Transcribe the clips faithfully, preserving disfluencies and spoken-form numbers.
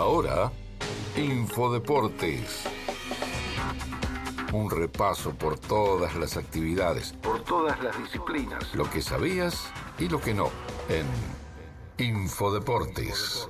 ahora, Infodeportes. Un repaso por todas las actividades, por todas las disciplinas, lo que sabías y lo que no, en Infodeportes.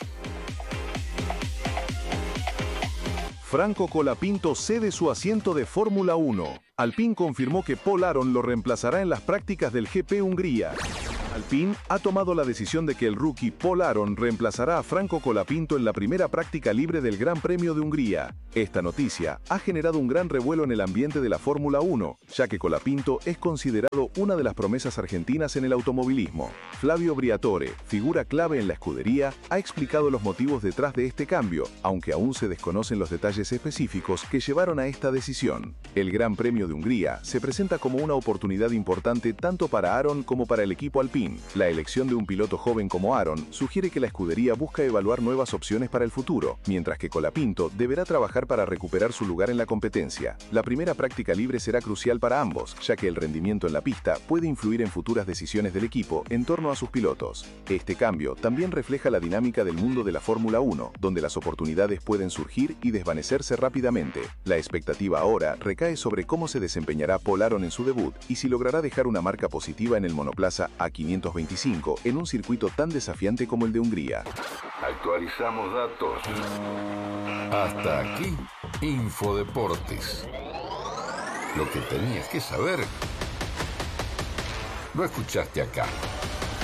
Franco Colapinto cede su asiento de Fórmula uno. Alpine confirmó que Paul Aron lo reemplazará en las prácticas del G P Hungría. Alpine ha tomado la decisión de que el rookie Paul Aron reemplazará a Franco Colapinto en la primera práctica libre del Gran Premio de Hungría. Esta noticia ha generado un gran revuelo en el ambiente de la Fórmula uno, ya que Colapinto es considerado una de las promesas argentinas en el automovilismo. Flavio Briatore, figura clave en la escudería, ha explicado los motivos detrás de este cambio, aunque aún se desconocen los detalles específicos que llevaron a esta decisión. El Gran Premio de Hungría se presenta como una oportunidad importante tanto para Aron como para el equipo Alpine. La elección de un piloto joven como Aron sugiere que la escudería busca evaluar nuevas opciones para el futuro, mientras que Colapinto deberá trabajar para recuperar su lugar en la competencia. La primera práctica libre será crucial para ambos, ya que el rendimiento en la pista puede influir en futuras decisiones del equipo en torno a sus pilotos. Este cambio también refleja la dinámica del mundo de la Fórmula uno, donde las oportunidades pueden surgir y desvanecerse rápidamente. La expectativa ahora recae sobre cómo se desempeñará Paul Aron en su debut y si logrará dejar una marca positiva en el monoplaza A quinientos veinticinco en un circuito tan desafiante como el de Hungría. Actualizamos datos. Hasta aquí, Infodeportes. Lo que tenías que saber, lo escuchaste acá.